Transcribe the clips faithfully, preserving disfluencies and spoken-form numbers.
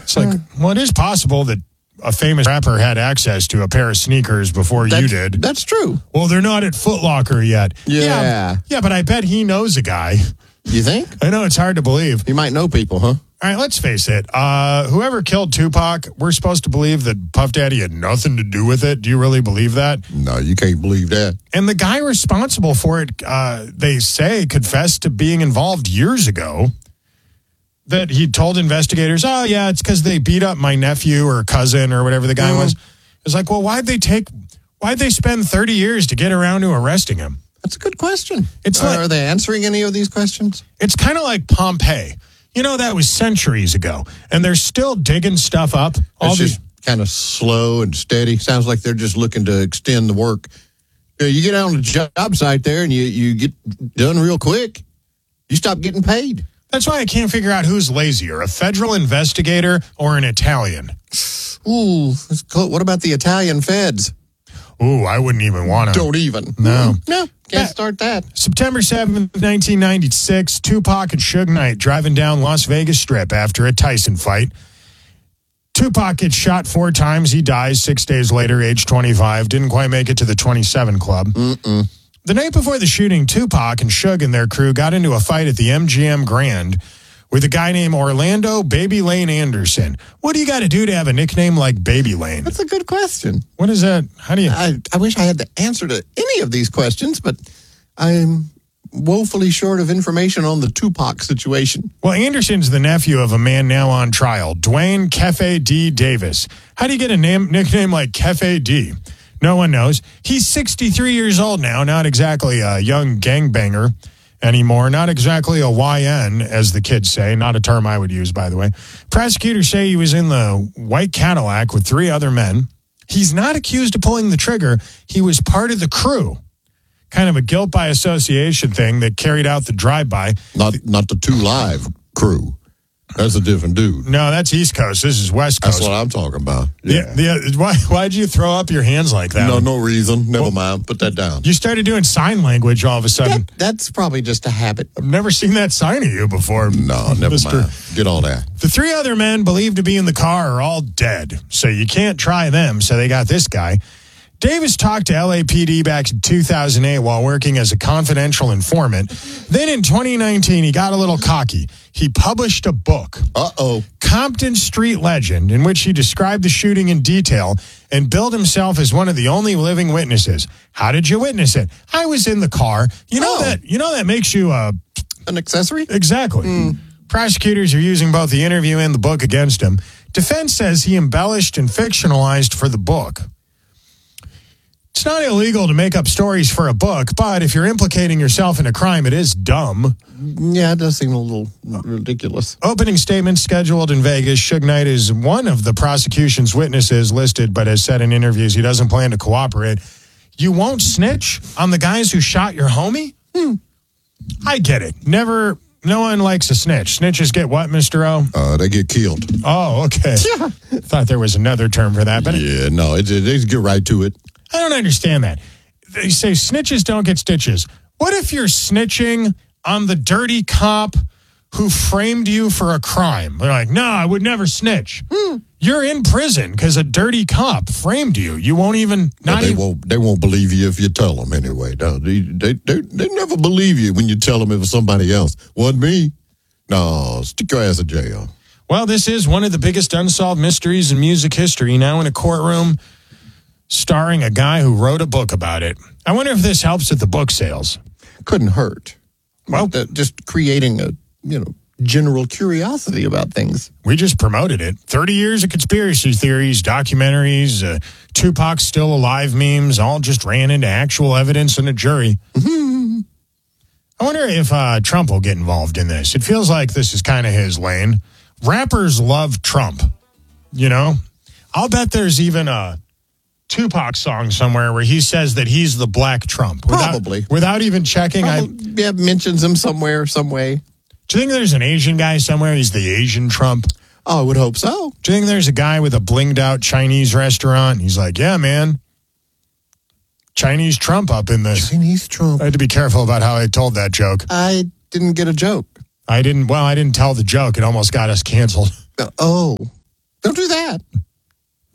It's like, well, it is possible that a famous rapper had access to a pair of sneakers before that's, you did. That's true. Well, they're not at Foot Locker yet. Yeah. yeah. Yeah, but I bet he knows a guy. You think? I know, it's hard to believe. You might know people, huh? All right, let's face it. Uh, whoever killed Tupac, we're supposed to believe that Puff Daddy had nothing to do with it. Do you really believe that? No, you can't believe that. And the guy responsible for it, uh, they say, confessed to being involved years ago. That he told investigators, oh, yeah, it's because they beat up my nephew or cousin or whatever the guy mm. was. It's like, well, why'd they take, why'd they spend thirty years to get around to arresting him? That's a good question. It's uh, like, are they answering any of these questions? It's kind of like Pompeii. You know, that was centuries ago, and they're still digging stuff up. All it's just kind of slow and steady. Sounds like they're just looking to extend the work. You know, you get out on the job site there, and you, you get done real quick. You stop getting paid. That's why I can't figure out who's lazier, a federal investigator or an Italian. Ooh, what about the Italian feds? Ooh, I wouldn't even want to. Don't even. No. No, can't start that. September seventh, nineteen ninety-six, Tupac and Suge Knight driving down Las Vegas Strip after a Tyson fight. Tupac gets shot four times. He dies six days later, age twenty-five. Didn't quite make it to the twenty-seven club. Mm-mm. The night before the shooting, Tupac and Suge and their crew got into a fight at the M G M Grand with a guy named Orlando Baby Lane Anderson. What do you got to do to have a nickname like Baby Lane? That's a good question. What is that? How do you... I, I wish I had the answer to any of these questions, but I'm woefully short of information on the Tupac situation. Well, Anderson's the nephew of a man now on trial, Dwayne Kefe D. Davis. How do you get a name, nickname like Kefe D? No one knows. He's sixty-three years old now, not exactly a young gangbanger anymore, not exactly a Y N, as the kids say, not a term I would use, by the way. Prosecutors say he was in the white Cadillac with three other men. He's not accused of pulling the trigger. He was part of the crew. Kind of a guilt by association thing that carried out the drive-by. Not not the Two Live crew. That's a different dude. No, that's East Coast. This is West Coast. That's what I'm talking about. Yeah. The, the, why, why'd you throw up your hands like that? No, no reason. Never well, mind. Put that down. You started doing sign language all of a sudden. That, that's probably just a habit. I've never seen that sign of you before. No, never Mister mind. Get all that. The three other men believed to be in the car are all dead, so you can't try them, so they got this guy. Davis talked to L A P D back in two thousand eight while working as a confidential informant. Then in twenty nineteen, he got a little cocky. He published a book, Uh-oh. Compton Street Legend, in which he described the shooting in detail and billed himself as one of the only living witnesses. How did you witness it? I was in the car. You know oh. that you know that makes you a... An accessory? Exactly. Mm. Prosecutors are using both the interview and the book against him. Defense says he embellished and fictionalized for the book. It's not illegal to make up stories for a book, but if you're implicating yourself in a crime, it is dumb. Yeah, it does seem a little ridiculous. Opening statement scheduled in Vegas. Suge Knight is one of the prosecution's witnesses listed, but has said in interviews he doesn't plan to cooperate. You won't snitch on the guys who shot your homie? Hmm. I get it. Never... No one likes a snitch. Snitches get what, Mister O? Uh, they get killed. Oh, okay. Yeah. Thought there was another term for that. But yeah, it, no, it, it, they get right to it. I don't understand that. They say snitches don't get stitches. What if you're snitching on the dirty cop who framed you for a crime? They're like, no, I would never snitch. Hmm. You're in prison because a dirty cop framed you. You won't even... Not they, even won't, they won't believe you if you tell them anyway. No, they, they, they, they never believe you when you tell them it was somebody else. Wasn't me. No, stick your ass in jail. Well, this is one of the biggest unsolved mysteries in music history, now in a courtroom starring a guy who wrote a book about it. I wonder if this helps with the book sales. Couldn't hurt. Well, that, just creating a, you know, general curiosity about things. We just promoted it. thirty years of conspiracy theories, documentaries, uh, Tupac's still alive memes, all just ran into actual evidence and a jury. Mm-hmm. I wonder if uh, Trump will get involved in this. It feels like this is kind of his lane. Rappers love Trump, you know? I'll bet there's even a Tupac song somewhere where he says that he's the black Trump. Without, Probably. Without even checking. Probably, I, yeah, mentions him somewhere, some way. Do you think there's an Asian guy somewhere? He's the Asian Trump. Oh, I would hope so. Do you think there's a guy with a blinged out Chinese restaurant? He's like, yeah, man. Chinese Trump up in this. Chinese Trump. I had to be careful about how I told that joke. I didn't get a joke. I didn't, well, I didn't tell the joke. It almost got us canceled. Oh.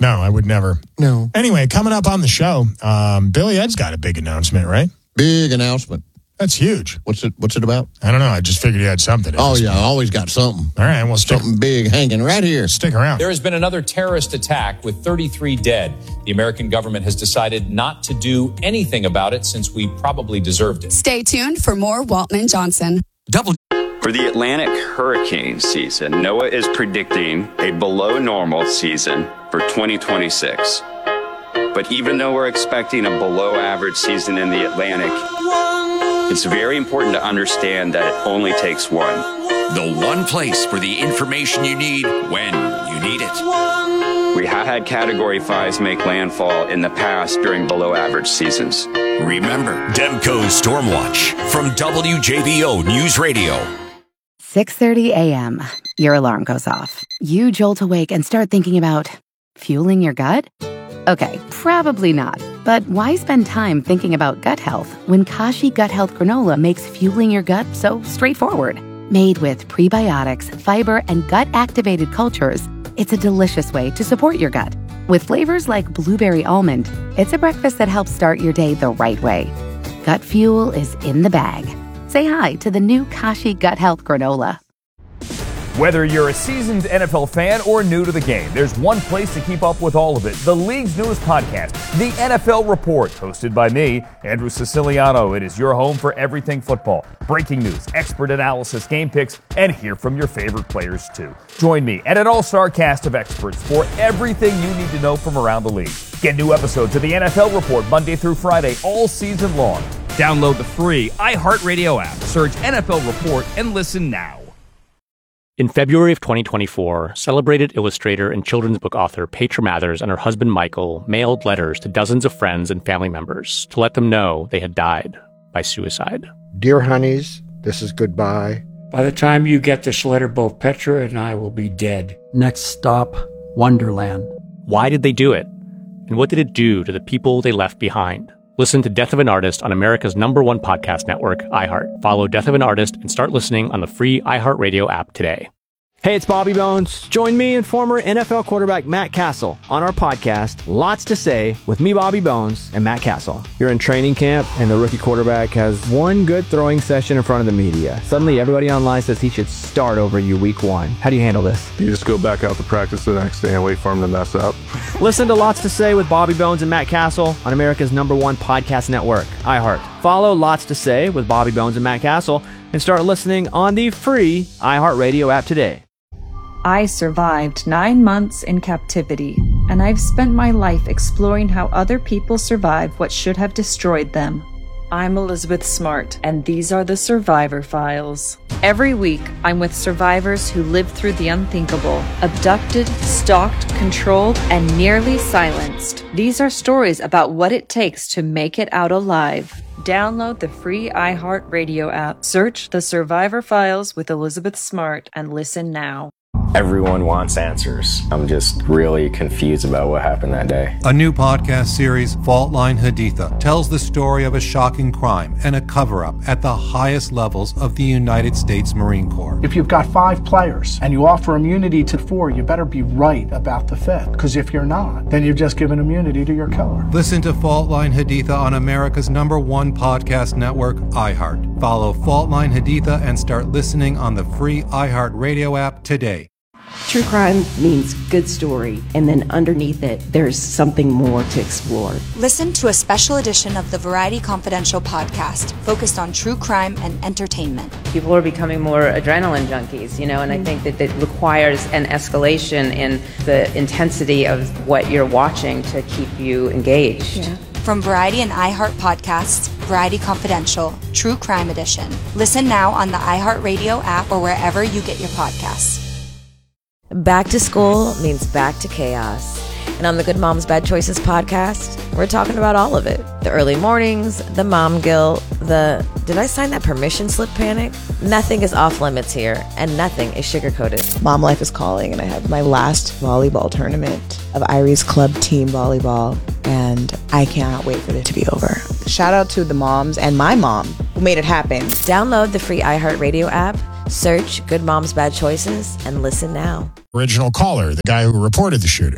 No, I would never. No. Anyway, coming up on the show, um, Billy Ed's got a big announcement, right? Big announcement. That's huge. What's it What's it about? I don't know. I just figured he had something. Oh, yeah. I always got something. All right. Well, stick, Something big hanging right here. stick around. There has been another terrorist attack with thirty-three dead. The American government has decided not to do anything about it since we probably deserved it. Stay tuned for more Walton and Johnson. Double. For the Atlantic hurricane season, NOAA is predicting a below normal season for twenty twenty-six. But even though we're expecting a below average season in the Atlantic, it's very important to understand that it only takes one. The one place for the information you need when you need it. We have had Category fives make landfall in the past during below average seasons. Remember, Demco's Stormwatch from W J B O News Radio. six thirty a.m. Your alarm goes off. You jolt awake and start thinking about fueling your gut? Okay, probably not. But why spend time thinking about gut health when Kashi Gut Health Granola makes fueling your gut so straightforward? Made with prebiotics, fiber, and gut-activated cultures, it's a delicious way to support your gut. With flavors like blueberry almond, it's a breakfast that helps start your day the right way. Gut fuel is in the bag. Say hi to the new Kashi Gut Health Granola. Whether you're a seasoned N F L fan or new to the game, there's one place to keep up with all of it. The league's newest podcast, The N F L Report, hosted by me, Andrew Siciliano. It is your home for everything football. Breaking news, expert analysis, game picks, and hear from your favorite players too. Join me and an all-star cast of experts for everything you need to know from around the league. Get new episodes of The N F L Report Monday through Friday all season long. Download the free iHeartRadio app, search N F L Report, and listen now. In February of twenty twenty-four, celebrated illustrator and children's book author Petra Mathers and her husband Michael mailed letters to dozens of friends and family members to let them know they had died by suicide. Dear honeys, this is goodbye. By the time you get this letter, both Petra and I will be dead. Next stop, Wonderland. Why did they do it? And what did it do to the people they left behind? Listen to Death of an Artist on America's number one podcast network, iHeart. Follow Death of an Artist and start listening on the free iHeartRadio app today. Hey, it's Bobby Bones. Join me and former N F L quarterback Matt Castle on our podcast, Lots to Say, with me, Bobby Bones, and Matt Castle. You're in training camp, and the rookie quarterback has one good throwing session in front of the media. Suddenly, everybody online says he should start over you week one. How do you handle this? You just go back out to practice the next day and wait for him to mess up. Listen to Lots to Say with Bobby Bones and Matt Castle on America's number one podcast network, iHeart. Follow Lots to Say with Bobby Bones and Matt Castle and start listening on the free iHeartRadio app today. I survived nine months in captivity, and I've spent my life exploring how other people survive what should have destroyed them. I'm Elizabeth Smart, and these are the Survivor Files. Every week, I'm with survivors who lived through the unthinkable, abducted, stalked, controlled, and nearly silenced. These are stories about what it takes to make it out alive. Download the free iHeartRadio app, search The Survivor Files with Elizabeth Smart, and listen now. Everyone wants answers. I'm just really confused about what happened that day. A new podcast series, Fault Line Haditha, tells the story of a shocking crime and a cover-up at the highest levels of the United States Marine Corps. If you've got five players and you offer immunity to four, you better be right about the fifth. Because if you're not, then you've just given immunity to your killer. Listen to Fault Line Haditha on America's number one podcast network, iHeart. Follow Fault Line Haditha and start listening on the free iHeartRadio app today. True crime means good story, and then underneath it, there's something more to explore. Listen to a special edition of the Variety Confidential podcast focused on true crime and entertainment. People are becoming more adrenaline junkies, you know, and I think that it requires an escalation in the intensity of what you're watching to keep you engaged. Yeah. From Variety and iHeart Podcasts, Variety Confidential, True Crime Edition. Listen now on the iHeartRadio app or wherever you get your podcasts. Back to school means back to chaos. And on the Good Moms Bad Choices podcast, we're talking about all of it. The early mornings, the mom guilt, the did I sign that permission slip panic? Nothing is off limits here, and nothing is sugar-coated. Mom life is calling, and I have my last volleyball tournament of Irie's Club Team Volleyball, and I cannot wait for it to be over. Shout out to the moms and my mom who made it happen. Download the free iHeartRadio app, search Good Moms Bad Choices, and listen now. Original caller, the guy who reported the shooting.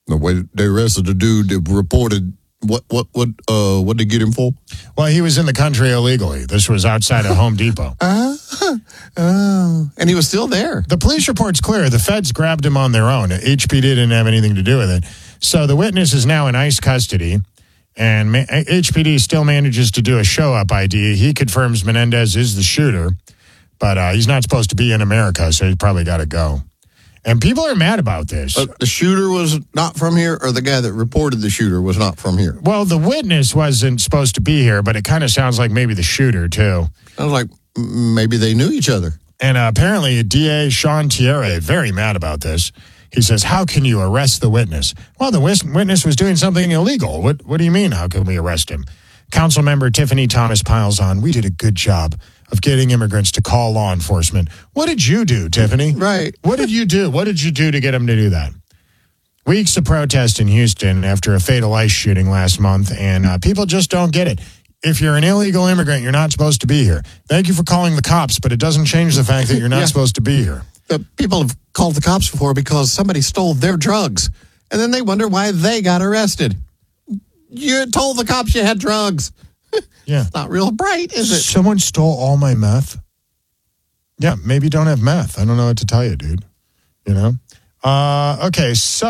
The way they arrested the dude that reported what what what uh what they get him for? Well, he was in the country illegally. This was outside of Home Depot. Uh, oh, and he was still there. The police report's clear. The feds grabbed him on their own. H P D didn't have anything to do with it. So the witness is now in ICE custody, and H P D still manages to do a show-up I D. He confirms Menendez is the shooter, but uh, he's not supposed to be in America, so he's probably got to go. And people are mad about this. Uh, the shooter was not from here, or the guy that reported the shooter was not from here? Well, the witness wasn't supposed to be here, but it kind of sounds like maybe the shooter, too. Sounds like maybe they knew each other. And uh, apparently, D A Sean Thierry, very mad about this. He says, how can you arrest the witness? Well, the witness was doing something illegal. What, what do you mean, how can we arrest him? Council member Tiffany Thomas piles on, we did a good job of getting immigrants to call law enforcement. What did you do, Tiffany? Right. What did you do? What did you do to get them to do that? Weeks of protest in Houston after a fatal ICE shooting last month, and uh, people just don't get it. If you're an illegal immigrant, you're not supposed to be here. Thank you for calling the cops, but it doesn't change the fact that you're not yeah. supposed to be here. The people have called the cops before because somebody stole their drugs, and then they wonder why they got arrested. You told the cops you had drugs. Yeah. It's not real bright, is it? Someone stole all my meth? Yeah, maybe don't have meth. I don't know what to tell you, dude. You know? Uh, okay,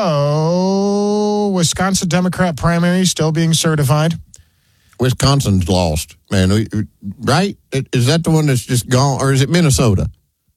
so Wisconsin Democrat primary still being certified? Wisconsin's lost, man. Right? Is that the one that's just gone, or is it Minnesota?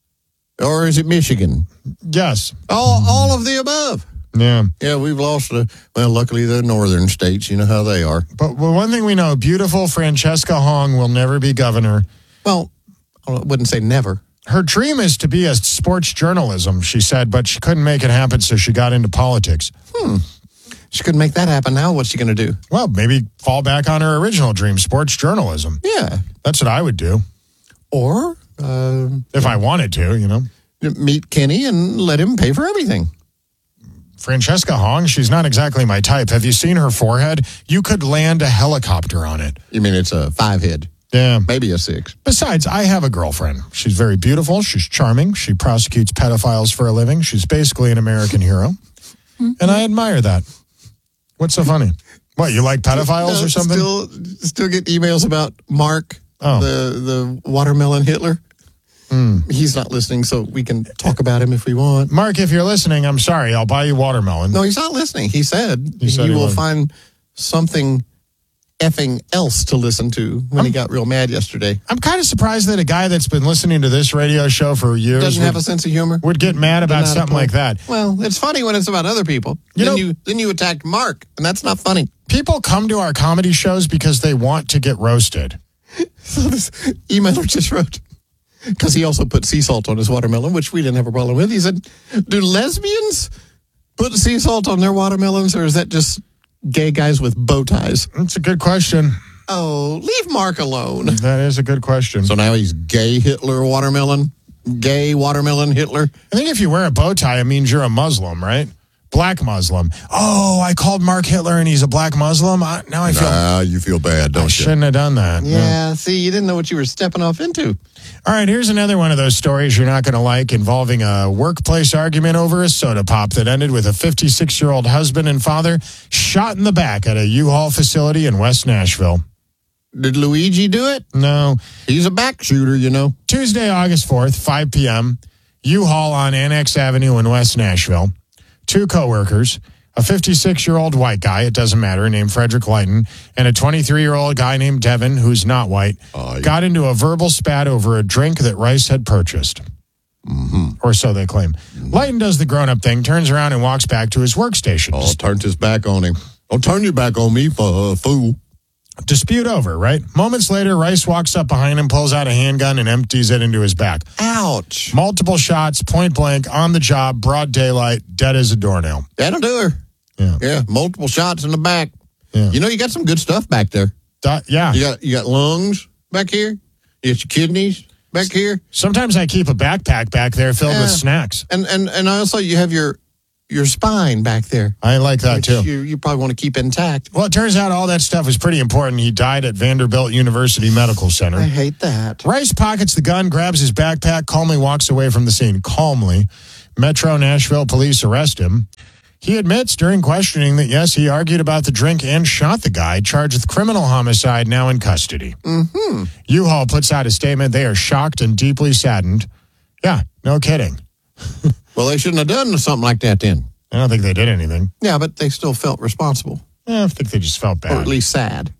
Or is it Michigan? Yes. All, all of the above. Yeah. Yeah, we've lost, the, well, luckily the northern states, you know how they are. But well, one thing we know, beautiful Francesca Hong will never be governor. Well, I wouldn't say never. Her dream is to be a sports journalism, she said, but she couldn't make it happen, so she got into politics. Hmm. She couldn't make that happen. Now what's she going to do? Well, maybe fall back on her original dream, sports journalism. Yeah. That's what I would do. Or... Uh, if I wanted to, you know. Meet Kenny and let him pay for everything. Francesca Hong, she's not exactly my type. Have you seen her forehead? You could land a helicopter on it. You mean it's a five head? Yeah. Maybe a six. Besides, I have a girlfriend. She's very beautiful. She's charming. She prosecutes pedophiles for a living. She's basically an American hero. Mm-hmm. And I admire that. What's so funny? What, you like pedophiles no, or something? Still, still get emails about Mark, oh. the, the watermelon Hitler. Mm. He's not listening, so we can talk about him if we want. Mark, if you're listening, I'm sorry. I'll buy you watermelon. No, he's not listening. He said he, said he, he will would. find something effing else to listen to when I'm, he got real mad yesterday. I'm kind of surprised that a guy that's been listening to this radio show for years doesn't would, have a sense of humor. Would get mad about something like that. Well, it's funny when it's about other people. You then know, you then you attacked Mark, and that's not funny. People come to our comedy shows because they want to get roasted. So this emailer just wrote, because he also put sea salt on his watermelon, which we didn't have a problem with. He said, do lesbians put sea salt on their watermelons, or is that just gay guys with bow ties? That's a good question. Oh, leave Mark alone. That is a good question. So now he's gay Hitler watermelon? Gay watermelon Hitler? I think if you wear a bow tie, it means you're a Muslim, right? Black Muslim. Oh, I called Mark Hitler and he's a black Muslim? I, now I feel... Ah, you feel bad, don't I you? shouldn't have done that. Yeah, no. See, you didn't know what you were stepping off into. All right, here's another one of those stories you're not going to like involving a workplace argument over a soda pop that ended with a fifty-six-year-old husband and father shot in the back at a U-Haul facility in West Nashville. Did Luigi do it? No. He's a back shooter, you know. Tuesday, August fourth, five p.m., U-Haul on Annex Avenue in West Nashville. Two coworkers, a fifty-six-year-old white guy, it doesn't matter, named Frederick Lighton, and a twenty-three-year-old guy named Devin, who's not white, uh, yeah. got into a verbal spat over a drink that Rice had purchased. Mm-hmm. Or so they claim. Mm-hmm. Lighton does the grown-up thing, turns around and walks back to his workstation. Oh, turned his back on him. Don't turn your back on me, for, uh, fool. Dispute over, right? Moments later, Rice walks up behind him, pulls out a handgun, and empties it into his back. Ouch. Multiple shots, point blank, on the job, broad daylight, dead as a doornail. That'll do her. Yeah. Yeah, multiple shots in the back. Yeah. You know, you got some good stuff back there. Uh, yeah. You got, you got lungs back here. You got your kidneys back here. Sometimes I keep a backpack back there filled yeah. with snacks. And, and, and also you have your... your spine back there. I like that, too. You, you probably want to keep intact. Well, it turns out all that stuff was pretty important. He died at Vanderbilt University Medical Center. I hate that. Rice pockets the gun, grabs his backpack, calmly walks away from the scene. Calmly. Metro Nashville police arrest him. He admits during questioning that, yes, he argued about the drink and shot the guy, charged with criminal homicide, now in custody. Mm-hmm. U-Haul puts out a statement. They are shocked and deeply saddened. Yeah, no kidding. Well, they shouldn't have done something like that then. I don't think they did anything. Yeah, but they still felt responsible. Yeah, I think they just felt bad. Or at least sad.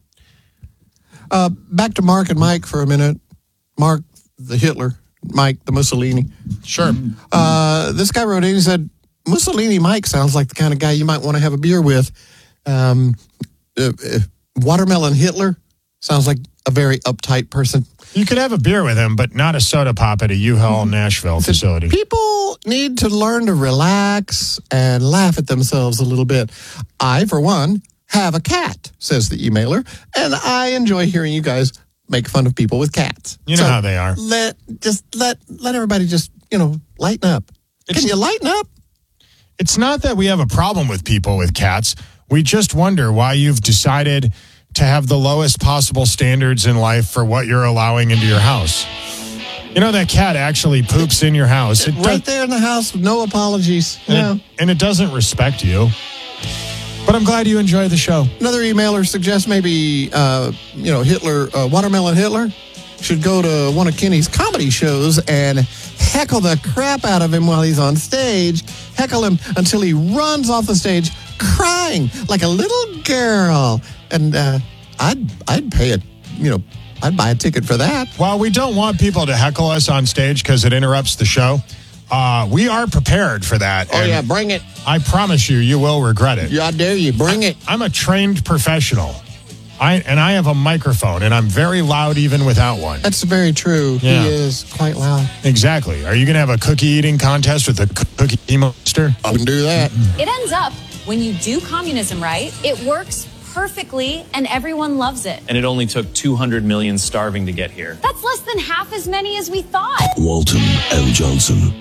Uh, back to Mark and Mike for a minute. Mark, the Hitler. Mike, the Mussolini. Sure. Uh, this guy wrote in, he said, Mussolini Mike sounds like the kind of guy you might want to have a beer with. Um, uh, uh, Watermelon Hitler sounds like a very uptight person. You could have a beer with him, but not a soda pop at a U-Haul Nashville facility. People need to learn to relax and laugh at themselves a little bit. I, for one, have a cat, says the emailer, and I enjoy hearing you guys make fun of people with cats. You know so how they are. Let just let let everybody just, you know, lighten up. It's, Can you lighten up? It's not that we have a problem with people with cats. We just wonder why you've decided to have the lowest possible standards in life for what you're allowing into your house. You know, that cat actually poops in your house. It right does, there in the house with no apologies. And, yeah. it, and it doesn't respect you. But I'm glad you enjoy the show. Another emailer suggests maybe, uh, you know, Hitler, uh, Watermelon Hitler should go to one of Kenny's comedy shows and heckle the crap out of him while he's on stage. Heckle him until he runs off the stage crying like a little girl. And uh, I'd I'd pay it, you know, I'd buy a ticket for that. While we don't want people to heckle us on stage because it interrupts the show, Uh, we are prepared for that. Oh, yeah, bring it. I promise you, you will regret it. Yeah, I dare you. Bring it. I'm a trained professional. I And I have a microphone, and I'm very loud even without one. That's very true. Yeah. He is quite loud. Exactly. Are you going to have a cookie-eating contest with the cookie monster? I can do that. It ends up, when you do communism right, it works perfectly, and everyone loves it. And it only took two hundred million starving to get here. That's less than half as many as we thought. Walton and Johnson.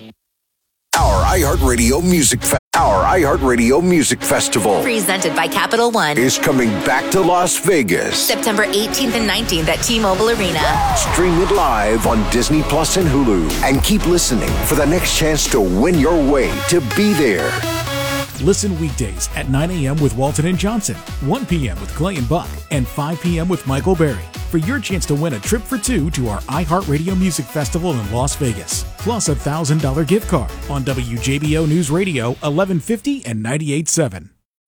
Our iHeartRadio Music Fe- Our iHeartRadio Music Festival, presented by Capital One, is coming back to Las Vegas. September eighteenth and nineteenth at T-Mobile Arena. Stream it live on Disney Plus and Hulu. And keep listening for the next chance to win your way to be there. Listen weekdays at nine a.m. with Walton and Johnson, one p.m. with Clay and Buck, and five p.m. with Michael Berry for your chance to win a trip for two to our iHeartRadio Music Festival in Las Vegas, plus a one thousand dollars gift card on W J B O News Radio, eleven fifty and ninety-eight point seven.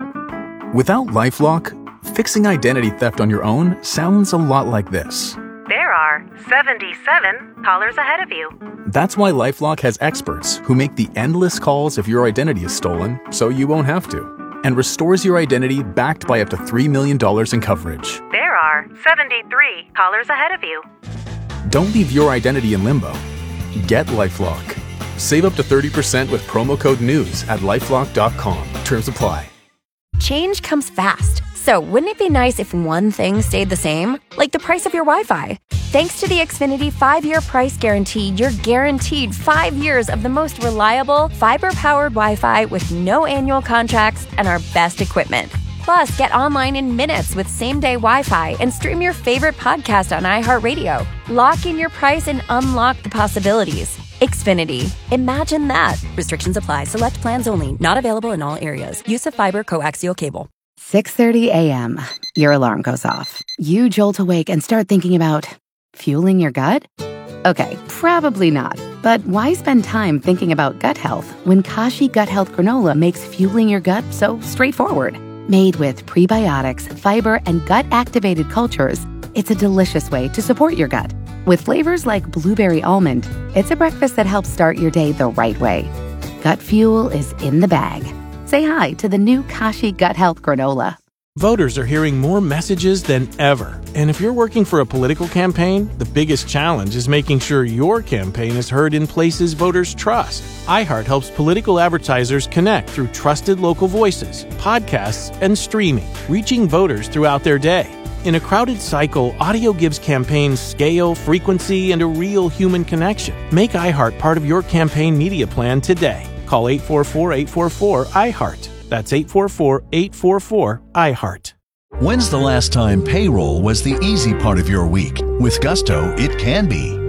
Without LifeLock, fixing identity theft on your own sounds a lot like this. There are seventy-seven callers ahead of you. That's why LifeLock has experts who make the endless calls if your identity is stolen, so you won't have to, and restores your identity backed by up to three million dollars in coverage. There are seventy-three callers ahead of you. Don't leave your identity in limbo. Get LifeLock. Save up to thirty percent with promo code NEWS at lifelock dot com. Terms apply. Change comes fast. So wouldn't it be nice if one thing stayed the same? Like the price of your Wi-Fi. Thanks to the Xfinity five-year price guarantee, you're guaranteed five years of the most reliable, fiber-powered Wi-Fi with no annual contracts and our best equipment. Plus, get online in minutes with same-day Wi-Fi and stream your favorite podcast on iHeartRadio. Lock in your price and unlock the possibilities. Xfinity. Imagine that. Restrictions apply. Select plans only. Not available in all areas. Use of fiber coaxial cable. six thirty a.m. Your alarm goes off. You jolt awake and start thinking about fueling your gut? Okay, probably not. But why spend time thinking about gut health when Kashi Gut Health Granola makes fueling your gut so straightforward? Made with prebiotics, fiber, and gut-activated cultures, it's a delicious way to support your gut. With flavors like blueberry almond, it's a breakfast that helps start your day the right way. Gut fuel is in the bag. Say hi to the new Kashi Gut Health Granola. Voters are hearing more messages than ever. And if you're working for a political campaign, the biggest challenge is making sure your campaign is heard in places voters trust. iHeart helps political advertisers connect through trusted local voices, podcasts, and streaming, reaching voters throughout their day. In a crowded cycle, audio gives campaigns scale, frequency, and a real human connection. Make iHeart part of your campaign media plan today. Call eight four four, eight four four, I heart. That's eight four four, eight four four, I heart. When's the last time payroll was the easy part of your week? With Gusto, it can be.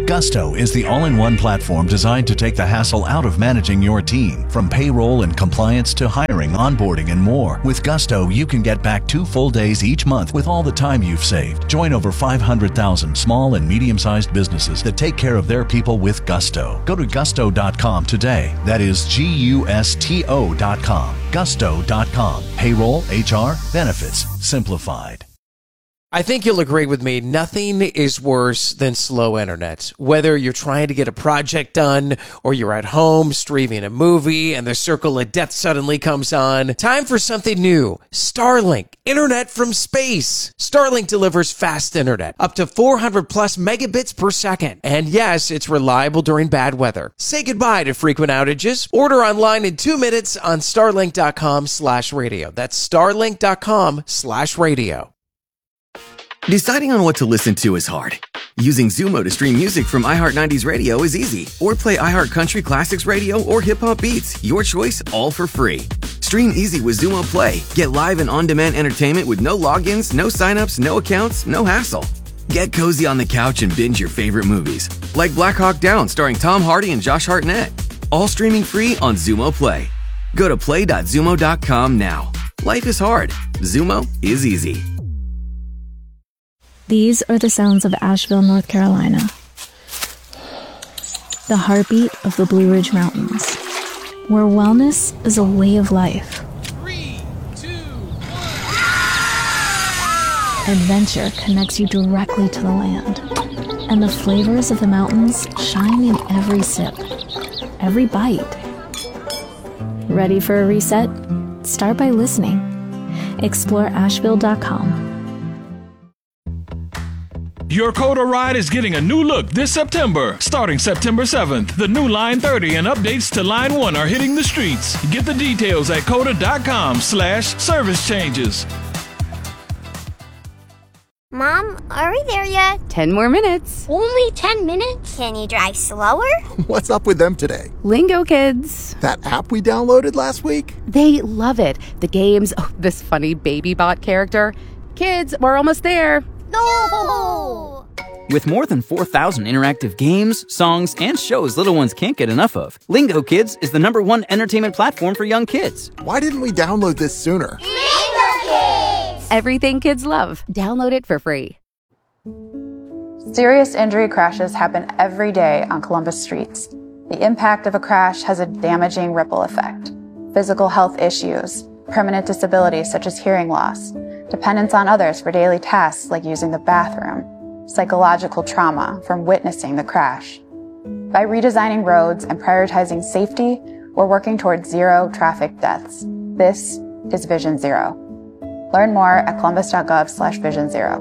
Gusto is the all-in-one platform designed to take the hassle out of managing your team, from payroll and compliance to hiring, onboarding, and more. With Gusto, you can get back two full days each month with all the time you've saved. Join over five hundred thousand small and medium-sized businesses that take care of their people with Gusto. Go to gusto dot com today. That is G U S T O dot com. gusto dot com. Payroll, H R, benefits, simplified. I think you'll agree with me, nothing is worse than slow internet. Whether you're trying to get a project done or you're at home streaming a movie and the circle of death suddenly comes on, time for something new. Starlink, internet from space. Starlink delivers fast internet, up to four hundred plus megabits per second. And yes, it's reliable during bad weather. Say goodbye to frequent outages. Order online in two minutes on starlink dot com slash radio. That's starlink dot com slash radio. Deciding on what to listen to is hard. Using Zumo to stream music from iHeart nineties Radio is easy. Or play iHeart Country Classics Radio or Hip Hop Beats. Your choice, all for free. Stream easy with Zumo Play. Get live and on-demand entertainment with no logins, no signups, no accounts, no hassle. Get cozy on the couch and binge your favorite movies. Like Black Hawk Down starring Tom Hardy and Josh Hartnett. All streaming free on Zumo Play. Go to play dot zumo dot com now. Life is hard. Zumo is easy. These are the sounds of Asheville, North Carolina. The heartbeat of the Blue Ridge Mountains, where wellness is a way of life. Three, two, one. Adventure connects you directly to the land, and the flavors of the mountains shine in every sip, every bite. Ready for a reset? Start by listening. Explore Asheville dot com. Your Coda ride is getting a new look this September. Starting September seventh, the new Line thirty and updates to Line one are hitting the streets. Get the details at coda dot com slash service changes. Mom, are we there yet? Ten more minutes. Only ten minutes? Can you drive slower? What's up with them today? Lingo Kids. That app we downloaded last week? They love it. The games, oh, this funny baby bot character. Kids, we're almost there. No! With more than four thousand interactive games, songs, and shows little ones can't get enough of, Lingo Kids is the number one entertainment platform for young kids. Why didn't we download this sooner? Lingo Kids! Everything kids love. Download it for free. Serious injury crashes happen every day on Columbus streets. The impact of a crash has a damaging ripple effect. Physical health issues, permanent disabilities such as hearing loss, dependence on others for daily tasks like using the bathroom, psychological trauma from witnessing the crash. By redesigning roads and prioritizing safety, we're working towards zero traffic deaths. This is Vision Zero. Learn more at columbus dot gov slash vision zero.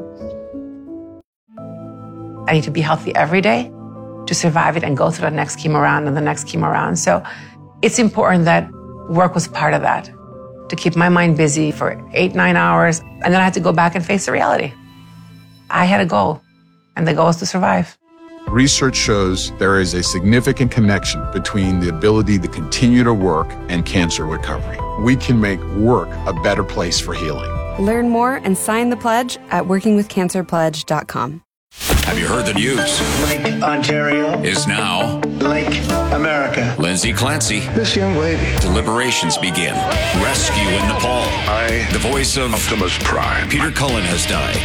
I need to be healthy every day to survive it and go through the next chemo round and the next chemo round. So it's important that work was part of that, to keep my mind busy for eight, nine hours. And then I had to go back and face the reality. I had a goal, and the goal is to survive. Research shows there is a significant connection between the ability to continue to work and cancer recovery. We can make work a better place for healing. Learn more and sign the pledge at working with cancer pledge dot com. Have you heard the news? Lake Ontario is now Lake America. Lindsay Clancy. This young lady. Deliberations begin. Rescue in Nepal. I, the voice of Optimus Prime. Peter Cullen has died.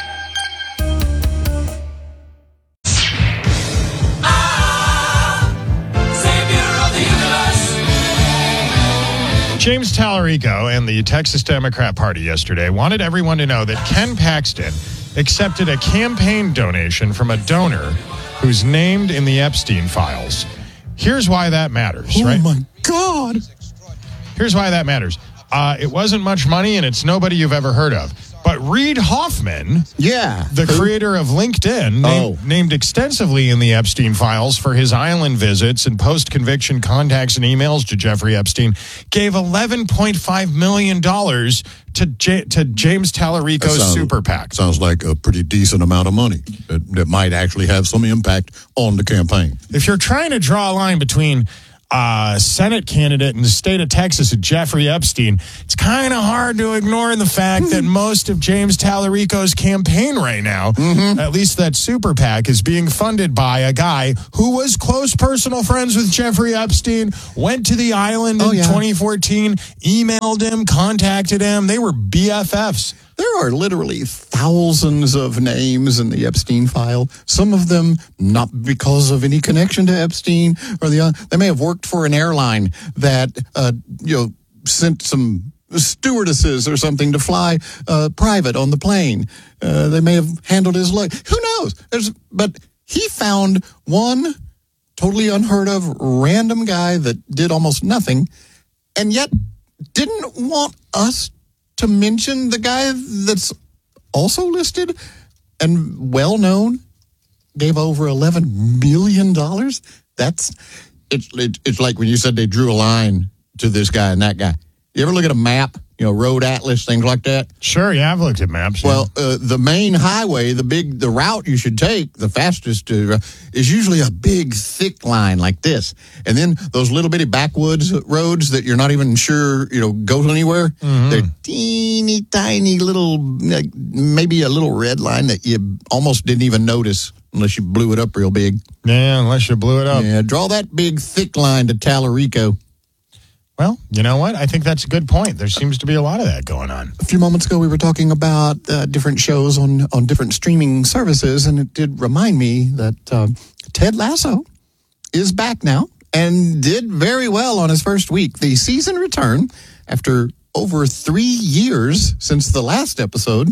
James Tallarico and the Texas Democrat Party yesterday wanted everyone to know that Ken Paxton accepted a campaign donation from a donor who's named in the Epstein files. Here's why that matters, oh right? Oh, my God. Here's why that matters. Uh, it wasn't much money, and it's nobody you've ever heard of. But Reid Hoffman, yeah, the Who? creator of LinkedIn, named, oh. named extensively in the Epstein files for his island visits and post-conviction contacts and emails to Jeffrey Epstein, gave eleven point five million dollars to J- to James Tallarico's sounds, super PAC. Sounds like a pretty decent amount of money that, that might actually have some impact on the campaign. If you're trying to draw a line between uh, Senate candidate in the state of Texas, Jeffrey Epstein. It's kind of hard to ignore the fact that most of James Tallarico's campaign right now, mm-hmm. at least that super PAC, is being funded by a guy who was close personal friends with Jeffrey Epstein, went to the island oh, in yeah. twenty fourteen, emailed him, contacted him. They were B F Fs. There are literally thousands of names in the Epstein file. Some of them not because of any connection to Epstein, or the uh, they may have worked for an airline that uh, you know sent some stewardesses or something to fly uh, private on the plane. Uh, they may have handled his luggage. Who knows? There's, but he found one totally unheard of random guy that did almost nothing, and yet didn't want us to mention the guy that's also listed and well known, gave over eleven million dollars. That's it's it, it's like when you said they drew a line to this guy and that guy. You ever look at a map, you know, road atlas, things like that? Sure, yeah, I've looked at maps. Yeah. Well, uh, the main highway, the big, the route you should take, the fastest, to, uh, is usually a big, thick line like this. And then those little bitty backwoods roads that you're not even sure, you know, go anywhere, mm-hmm. they're teeny tiny little, like, maybe a little red line that you almost didn't even notice unless you blew it up real big. Yeah, unless you blew it up. Yeah, draw that big, thick line to Tallarico. Well, you know what? I think that's a good point. There seems to be a lot of that going on. A few moments ago, we were talking about uh, different shows on, on different streaming services, and it did remind me that uh, Ted Lasso is back now and did very well on his first week. The season return, after over three years since the last episode,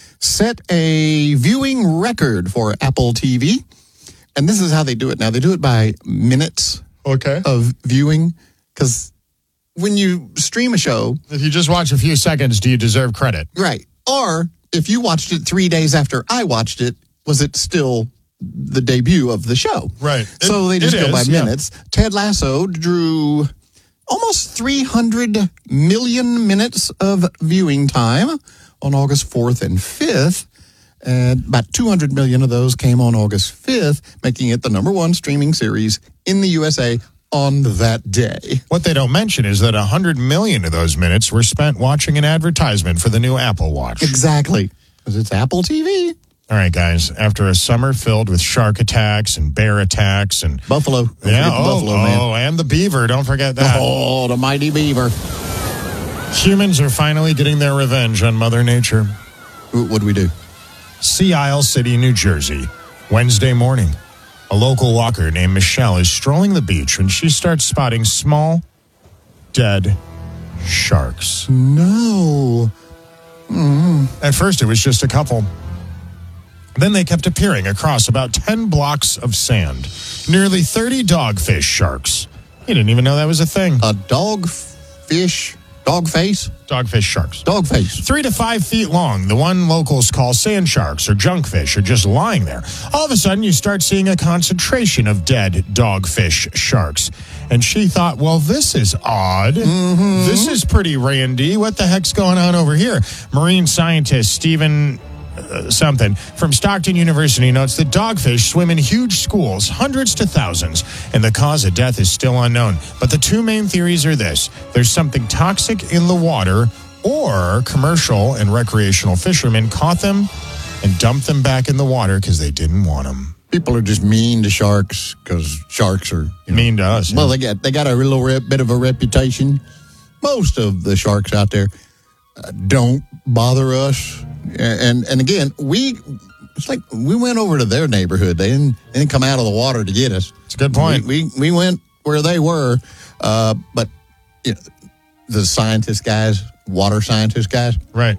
set a viewing record for Apple T V. And this is how they do it now. They do it by minutes okay. of viewing, because when you stream a show, if you just watch a few seconds, do you deserve credit? Right. Or if you watched it three days after I watched it, was it still the debut of the show? Right. So it, they just go is, by yeah. minutes. Ted Lasso drew almost three hundred million minutes of viewing time on August fourth and fifth. And about two hundred million of those came on August fifth, making it the number one streaming series in the U S A on that day. What they don't mention is that one hundred million of those minutes were spent watching an advertisement for the new Apple Watch. Exactly, because it's Apple T V. All right, guys, after a summer filled with shark attacks and bear attacks and... Buffalo. Don't yeah, oh, Buffalo, man. oh, and the beaver, don't forget that. Oh, the mighty beaver. Humans are finally getting their revenge on Mother Nature. What do we do? Sea Isle City, New Jersey, Wednesday morning. A local walker named Michelle is strolling the beach when she starts spotting small, dead sharks. No. Mm. At first, it was just a couple. Then they kept appearing across about ten blocks of sand. Nearly thirty dogfish sharks. You didn't even know that was a thing. A dogfish? Dogface? Dogfish sharks. Dogface. Three to five feet long. The one locals call sand sharks or junkfish are just lying there. All of a sudden, you start seeing a concentration of dead dogfish sharks. And she thought, well, this is odd. Mm-hmm. This is pretty randy. What the heck's going on over here? Marine scientist Stephen... Uh, something from Stockton University notes that dogfish swim in huge schools, hundreds to thousands, and the cause of death is still unknown. But the two main theories are this: there's something toxic in the water, or commercial and recreational fishermen caught them and dumped them back in the water because they didn't want them. People are just mean to sharks because sharks are you know, mean to us. Well, yeah. they got they got a little rep, bit of a reputation. Most of the sharks out there uh, don't bother us. And and again, we it's like we went over to their neighborhood. They didn't, they didn't come out of the water to get us. It's a good point. We we, we went where they were, uh, but you know, the scientist guys, water scientist guys, right?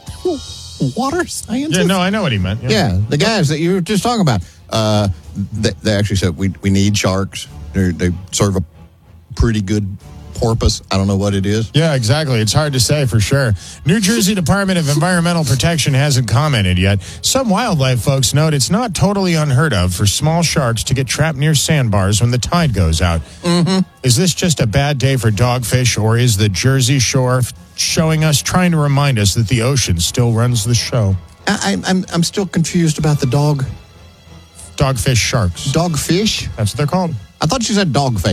Water scientists. Yeah, no, I know what he meant. Yeah, yeah the guys that you were just talking about. Uh, they, they actually said we we need sharks. They're, they serve a pretty good porpoise. I don't know what it is. Yeah, exactly. It's hard to say for sure. New Jersey Department of Environmental Protection hasn't commented yet. Some wildlife folks note it's not totally unheard of for small sharks to get trapped near sandbars when the tide goes out. Mm-hmm. Is this just a bad day for dogfish, or is the Jersey Shore showing us, trying to remind us that the ocean still runs the show? I, I'm I'm still confused about the dog. Dogfish sharks. Dogfish? That's what they're called. I thought you said dog face.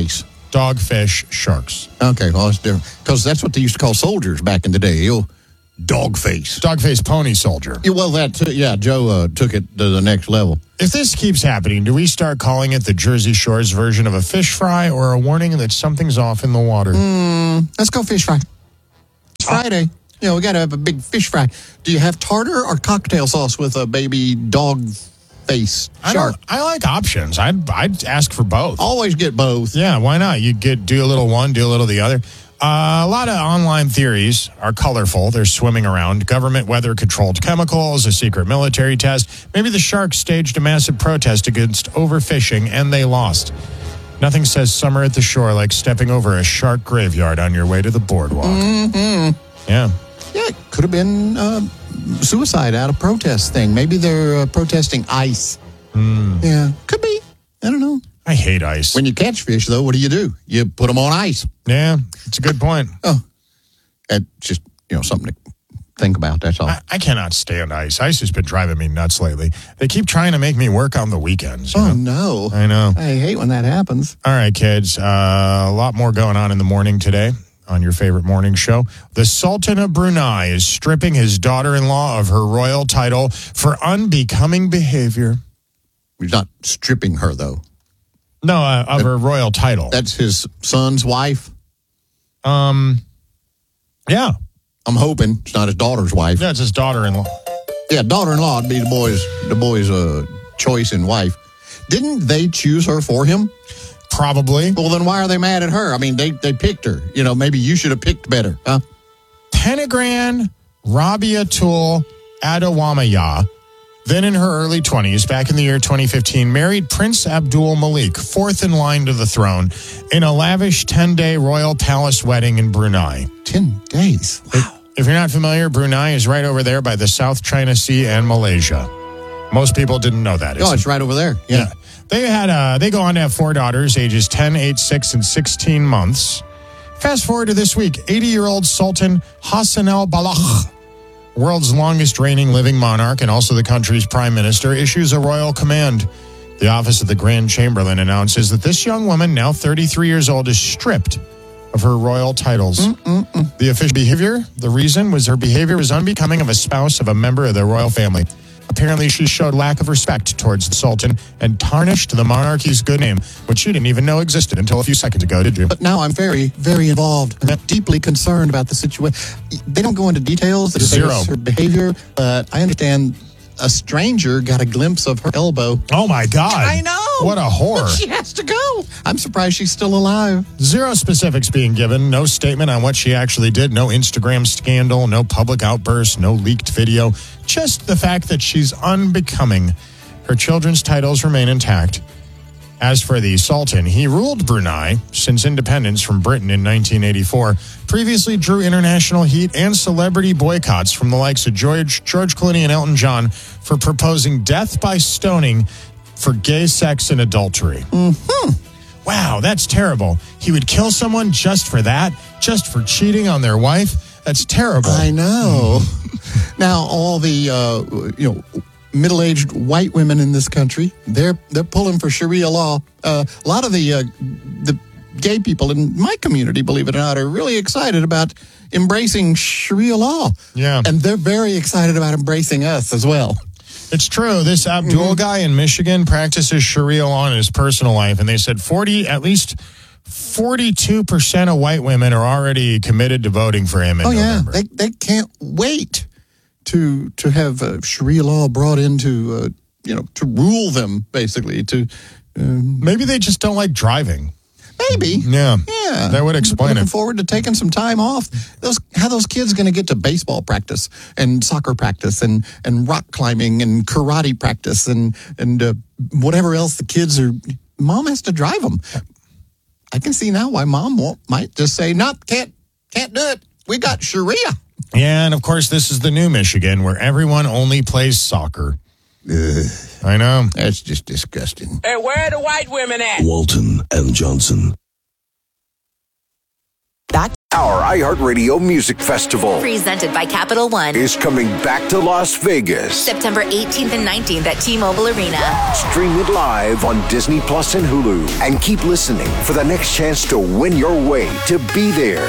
dogfish, sharks. Okay, well, it's different. Because that's what they used to call soldiers back in the day. You dog face. Dog face pony soldier. Yeah, well, that, too, yeah, Joe uh, took it to the next level. If this keeps happening, do we start calling it the Jersey Shore's version of a fish fry or a warning that something's off in the water? Mm, let's go fish fry. It's Friday. You know, we got to have a big fish fry. Do you have tartar or cocktail sauce with a baby dog face I shark? don't, I like options. I'd I'd ask for both. Always get both. Yeah, why not? You get do a little one, do a little the other. Uh, a lot of online theories are colorful. They're swimming around. Government weather-controlled chemicals, a secret military test. Maybe the sharks staged a massive protest against overfishing, and they lost. Nothing says summer at the shore like stepping over a shark graveyard on your way to the boardwalk. Mm-hmm. Yeah. Yeah, it could have been uh, suicide out of protest thing. Maybe they're uh, protesting ice. Mm. Yeah, could be. I don't know. I hate ice. When you catch fish, though, what do you do? You put them on ice. Yeah, it's a good point. Oh, it's just, you know, something to think about, that's all. I, I cannot stand ice. Ice has been driving me nuts lately. They keep trying to make me work on the weekends. you Oh, know? no. I know. I hate when that happens. All right, kids. Uh, a lot more going on in the morning today on your favorite morning show. The Sultan of Brunei is stripping his daughter-in-law of her royal title for unbecoming behavior. He's not stripping her, though. No, uh, of That- her royal title. That's his son's wife. Um, yeah. I'm hoping it's not his daughter's wife. Yeah, it's his daughter-in-law. Yeah, daughter-in-law would be the boy's the boy's uh, choice in wife. Didn't they choose her for him? Probably. Well, then why are they mad at her? I mean, they, they picked her. You know, maybe you should have picked better, huh? Penegran Rabiatul Adewamaya, then in her early twenties, back in the year twenty fifteen, married Prince Abdul Malik, fourth in line to the throne, in a lavish ten-day royal palace wedding in Brunei. Ten days? Wow. If you're not familiar, Brunei is right over there by the South China Sea and Malaysia. Most people didn't know that. Oh, it's right over there. Yeah. Yeah. They had uh, they go on to have four daughters, ages ten, eight, six, and sixteen months. Fast forward to this week, eighty-year-old Sultan Hassan al-Balakh, world's longest reigning living monarch and also the country's prime minister, issues a royal command. The office of the Grand Chamberlain announces that this young woman, now thirty-three years old, is stripped of her royal titles. Mm-mm-mm. The official behavior, the reason was her behavior was unbecoming of a spouse of a member of the royal family. Apparently, she showed lack of respect towards the Sultan and tarnished the monarchy's good name, which you didn't even know existed until a few seconds ago, did you? But now I'm very, very involved. I'm deeply concerned about the situation. They don't go into details. They say Zero. it's her behavior, but I understand a stranger got a glimpse of her elbow. Oh, my God. I know. What a whore. She has to go. I'm surprised she's still alive. Zero specifics being given, no statement on what she actually did, no Instagram scandal, no public outburst, no leaked video, just the fact that she's unbecoming. Her children's titles remain intact. As for the Sultan, he ruled Brunei since independence from Britain in nineteen eighty-four, previously drew international heat and celebrity boycotts from the likes of George, George Clooney and Elton John for proposing death by stoning for gay sex and adultery. Mm-hmm. Wow, that's terrible. He would kill someone just for that, just for cheating on their wife. That's terrible. I know. Now, all the, uh, you know, middle-aged white women in this country, they're they're pulling for Sharia law. Uh, a lot of the uh, the gay people in my community, believe it or not, are really excited about embracing Sharia law. Yeah. And they're very excited about embracing us as well. It's true. This Abdul Mm-hmm. guy in Michigan practices Sharia law in his personal life, and they said forty, at least forty-two percent of white women are already committed to voting for him in Oh, yeah. November. They, they can't wait to to have uh, Sharia law brought into, uh, you know, to rule them, basically. To um, Maybe they just don't like driving. Maybe. Yeah. Yeah. That would explain Looking it. forward to taking some time off. Those how those kids going to get to baseball practice and soccer practice and, and rock climbing and karate practice and and uh, whatever else the kids are. Mom has to drive them. I can see now why mom won't, might just say, "No, can't can't do it. We got Sharia." Yeah, and of course, this is the new Michigan where everyone only plays soccer. Ugh, I know. that's just disgusting. Hey, where are the white women at? Walton and Johnson. Back Our iHeartRadio Music Festival presented by Capital One is coming back to Las Vegas. September eighteenth and nineteenth at T-Mobile Arena. Stream it live on Disney Plus and Hulu. And keep listening for the next chance to win your way to be there.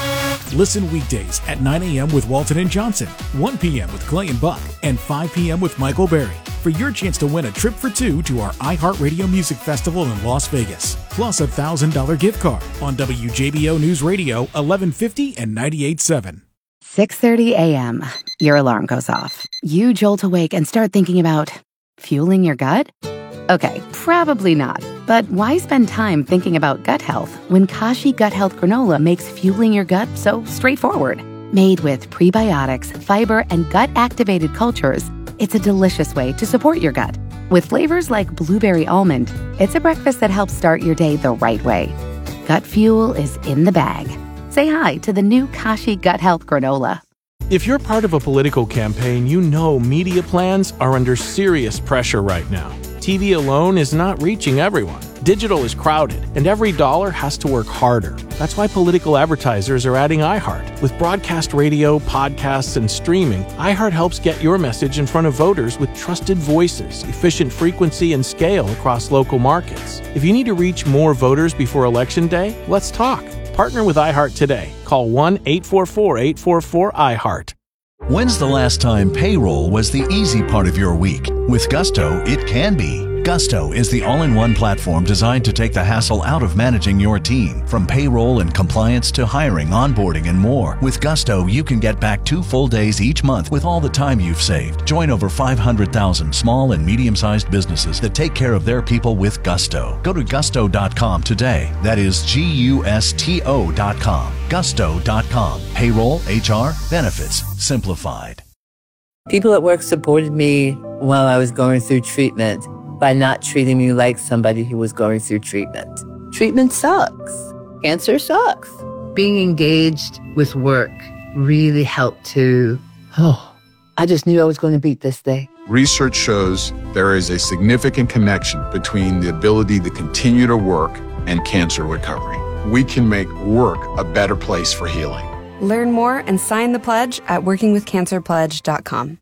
Listen weekdays at nine a.m. with Walton and Johnson, one p.m. with Clay and Buck, and five p.m. with Michael Berry for your chance to win a trip for two to our iHeartRadio Music Festival in Las Vegas, plus a one thousand dollars gift card on W J B O News Radio, eleven fifty and ninety-eight point seven. six thirty a.m. Your alarm goes off. You jolt awake and start thinking about fueling your gut? Okay, probably not. But why spend time thinking about gut health when Kashi Gut Health Granola makes fueling your gut so straightforward? Made with prebiotics, fiber, and gut-activated cultures, it's a delicious way to support your gut. With flavors like blueberry almond, it's a breakfast that helps start your day the right way. Gut fuel is in the bag. Say hi to the new Kashi Gut Health Granola. If you're part of a political campaign, you know media plans are under serious pressure right now. T V alone is not reaching everyone. Digital is crowded, and every dollar has to work harder. That's why political advertisers are adding iHeart. With broadcast radio, podcasts, and streaming, iHeart helps get your message in front of voters with trusted voices, efficient frequency, and scale across local markets. If you need to reach more voters before Election Day, let's talk. Partner with iHeart today. Call one eight four four, eight four four, iHeart. When's the last time payroll was the easy part of your week? With Gusto, it can be. Gusto is the all-in-one platform designed to take the hassle out of managing your team. From payroll and compliance to hiring, onboarding, and more. With Gusto, you can get back two full days each month with all the time you've saved. Join over five hundred thousand small and medium-sized businesses that take care of their people with Gusto. Go to gusto dot com today. That is G U S T O dot com. gusto dot com. Payroll, H R, benefits, simplified. People at work supported me while I was going through treatment by not treating me like somebody who was going through treatment. Treatment sucks. Cancer sucks. Being engaged with work really helped to, oh, I just knew I was going to beat this thing. Research shows there is a significant connection between the ability to continue to work and cancer recovery. We can make work a better place for healing. Learn more and sign the pledge at working with cancer pledge dot com.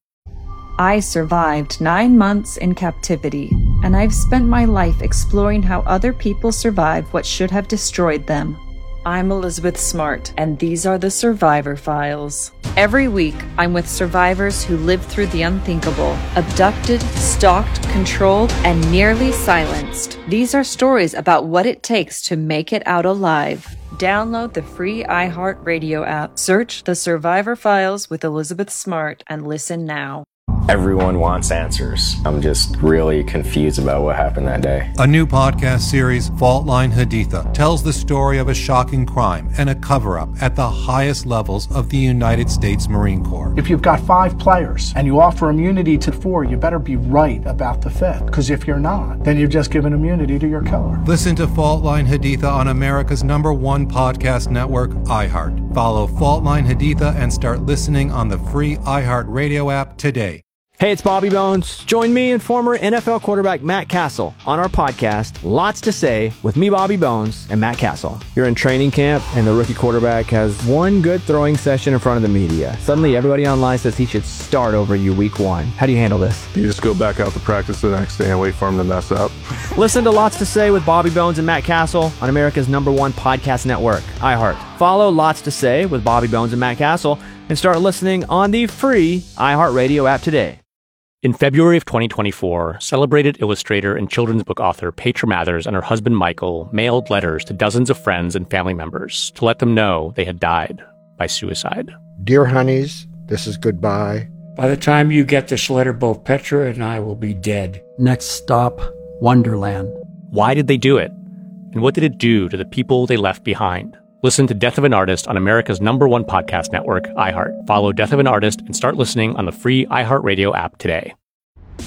I survived nine months in captivity, and I've spent my life exploring how other people survive what should have destroyed them. I'm Elizabeth Smart, and these are the Survivor Files. Every week, I'm with survivors who lived through the unthinkable, abducted, stalked, controlled, and nearly silenced. These are stories about what it takes to make it out alive. Download the free iHeartRadio app, search The Survivor Files with Elizabeth Smart, and listen now. Everyone wants answers. I'm just really confused about what happened that day. A new podcast series, Fault Line Haditha, tells the story of a shocking crime and a cover-up at the highest levels of the United States Marine Corps. If you've got five players and you offer immunity to four, you better be right about the fifth. Because if you're not, then you've just given immunity to your killer. Listen to Fault Line Haditha on America's number one podcast network, iHeart. Follow Fault Line Haditha and start listening on the free iHeartRadio app today. Hey, it's Bobby Bones. Join me and former N F L quarterback Matt Castle on our podcast, Lots to Say, with me, Bobby Bones, and Matt Castle. You're in training camp, and the rookie quarterback has one good throwing session in front of the media. Suddenly, everybody online says he should start over you week one. How do you handle this? You just go back out to practice the next day and wait for him to mess up. Listen to Lots to Say with Bobby Bones and Matt Castle on America's number one podcast network, iHeart. Follow Lots to Say with Bobby Bones and Matt Castle and start listening on the free iHeartRadio app today. In February of twenty twenty-four, celebrated illustrator and children's book author Petra Mathers and her husband Michael mailed letters to dozens of friends and family members to let them know they had died by suicide. Dear honeys, this is goodbye. By the time you get this letter, both Petra and I will be dead. Next stop, Wonderland. Why did they do it? And what did it do to the people they left behind? Listen to Death of an Artist on America's number one podcast network, iHeart. Follow Death of an Artist and start listening on the free iHeartRadio app today.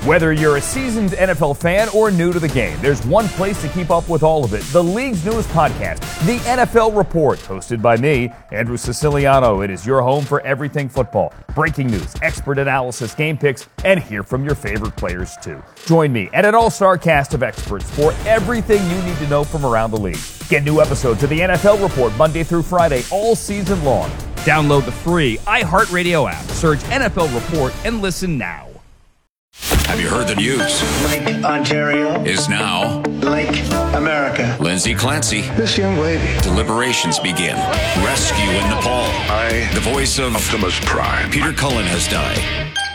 Whether you're a seasoned N F L fan or new to the game, there's one place to keep up with all of it. The league's newest podcast, The N F L Report, hosted by me, Andrew Siciliano. It is your home for everything football. Breaking news, expert analysis, game picks, and hear from your favorite players too. Join me and an all-star cast of experts for everything you need to know from around the league. Get new episodes of The N F L Report Monday through Friday all season long. Download the free iHeartRadio app, search N F L Report, and listen now. Have you heard the news? Lake Ontario is now Lake America. Lindsay Clancy. This young lady. Deliberations begin. Rescue in Nepal. I, the voice of Optimus Prime. Peter Cullen has died.